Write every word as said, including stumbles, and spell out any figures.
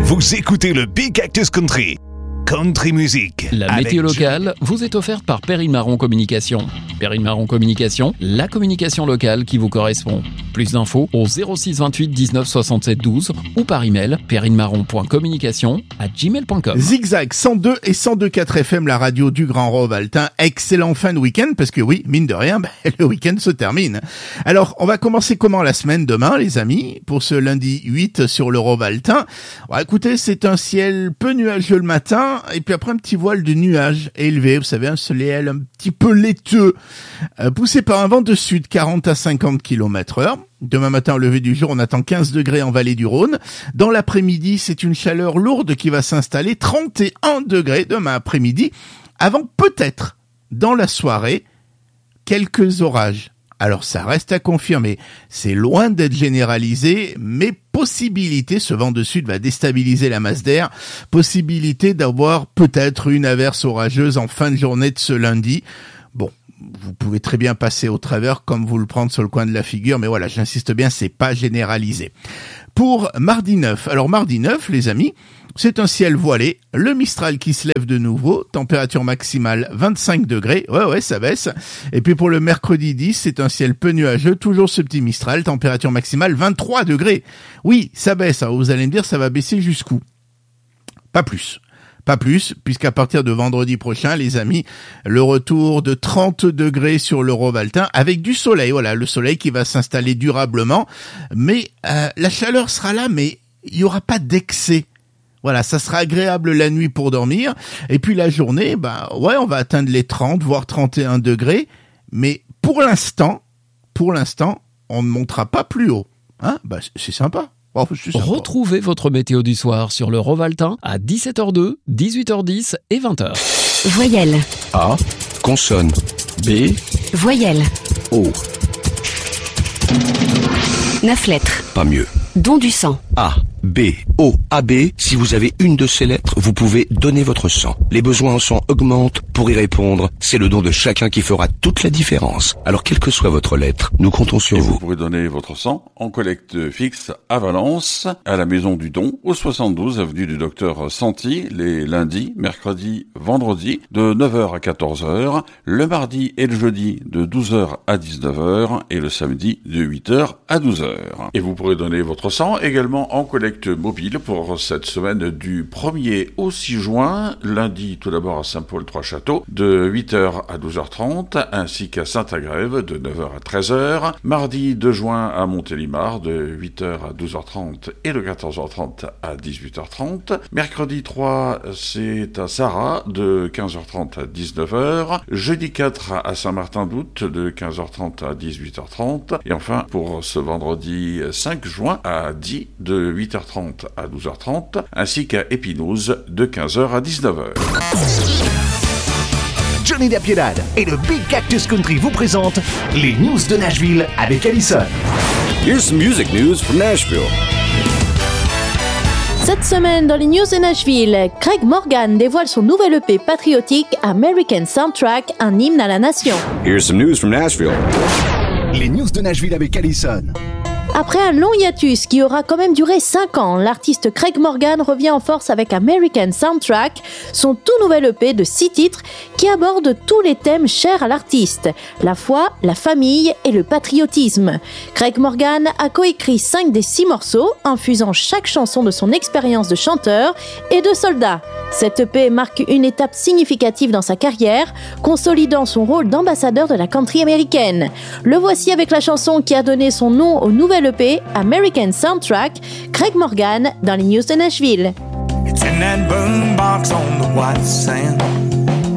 Vous écoutez le Big Cactus Country. Country Music. La météo locale vous est offerte par Perrine Marron Communication. Perrine Marron Communication, la communication locale qui vous correspond. Plus d'infos au zéro six vingt-huit dix-neuf soixante-sept douze ou par email perrinemarron point communication arobase gmail point com. Zigzag cent deux et cent deux virgule quatre F M, la radio du Grand Rovaltin. Excellent fin de week-end parce que oui, mine de rien, bah, le week-end se termine. Alors, on va commencer comment la semaine demain, les amis, pour ce lundi huit sur le Rovaltin. Bon, écoutez, c'est un ciel peu nuageux le matin et puis après un petit voile de nuages élevé, vous savez, un soleil un petit peu laiteux, euh, poussé par un vent de sud, quarante à cinquante kilomètres heure. Demain matin, au lever du jour, on attend quinze degrés en vallée du Rhône. Dans l'après-midi, c'est une chaleur lourde qui va s'installer, trente et un degrés demain après-midi, avant peut-être, dans la soirée, quelques orages. Alors ça reste à confirmer, c'est loin d'être généralisé, mais possibilité, ce vent de sud va déstabiliser la masse d'air, possibilité d'avoir peut-être une averse orageuse en fin de journée de ce lundi. Bon, vous pouvez très bien passer au travers comme vous le prendre sur le coin de la figure, mais voilà, j'insiste bien, c'est pas généralisé. Pour mardi neuf, alors mardi neuf, les amis, c'est un ciel voilé, le Mistral qui se lève de nouveau, température maximale vingt-cinq degrés, ouais ouais ça baisse, et puis pour le mercredi dix, c'est un ciel peu nuageux, toujours ce petit Mistral, température maximale vingt-trois degrés. Oui, ça baisse, alors vous allez me dire ça va baisser jusqu'où ? Pas plus. Pas plus, puisqu'à partir de vendredi prochain, les amis, le retour de trente degrés sur le Rovaltin avec du soleil. Voilà, le soleil qui va s'installer durablement. Mais euh, la chaleur sera là, mais il n'y aura pas d'excès. Voilà, ça sera agréable la nuit pour dormir. Et puis la journée, bah ouais, on va atteindre les trente, voire trente et un degrés. Mais pour l'instant, pour l'instant, on ne montera pas plus haut. Hein, bah c'est sympa. Oh, retrouvez votre météo du soir sur le Rovaltin à dix-sept heures deux, dix-huit heures dix et vingt heures. Voyelle. A. Consonne. B. Voyelle. O. Neuf lettres. Pas mieux. Don du sang. A. B. O. A B. Si vous avez une de ces lettres, vous pouvez donner votre sang. Les besoins en sang augmentent. Pour y répondre, c'est le don de chacun qui fera toute la différence. Alors, quelle que soit votre lettre, nous comptons sur Et vous. Vous pourrez donner votre sang en collecte fixe à Valence, à la Maison du Don, au soixante-douze avenue du Docteur Santi, les lundis, mercredis, vendredis, de neuf heures à quatorze heures, le mardi et le jeudi de douze heures à dix-neuf heures et le samedi de huit heures à douze heures. Et vous pourrez donner votre sang également en collecte mobile pour cette semaine du premier au six juin, lundi tout d'abord à Saint-Paul-Trois-Châteaux de huit heures à douze heures trente, ainsi qu'à Saint-Agrève de neuf heures à treize heures, mardi deux juin à Montélimar de huit heures à douze heures trente et de quatorze heures trente à dix-huit heures trente, mercredi trois c'est à Sarrat de quinze heures trente à dix-neuf heures, jeudi quatre à Saint-Martin-d'Août de quinze heures trente à dix-huit heures trente, et enfin pour ce vendredi cinq juin à Die de huit heures trente à douze heures trente, ainsi qu'à Épinouse de quinze heures à dix-neuf heures. Johnny Lapiedade et le Big Cactus Country vous présentent les news de Nashville avec Allison. Here's some music news from Nashville. Cette semaine, dans les news de Nashville, Craig Morgan dévoile son nouvel E P patriotique American Soundtrack, un hymne à la nation. Here's some news from Nashville. Les news de Nashville avec Allison. Après un long hiatus qui aura quand même duré cinq ans, l'artiste Craig Morgan revient en force avec American Soundtrack, son tout nouvel E P de six titres qui aborde tous les thèmes chers à l'artiste, la foi, la famille et le patriotisme. Craig Morgan a coécrit cinq des six morceaux, infusant chaque chanson de son expérience de chanteur et de soldat. Cet E P marque une étape significative dans sa carrière, consolidant son rôle d'ambassadeur de la country américaine. Le voici avec la chanson qui a donné son nom au nouvel E P, American Soundtrack, Craig Morgan dans les news de Nashville. It's in that boombox on the white sand.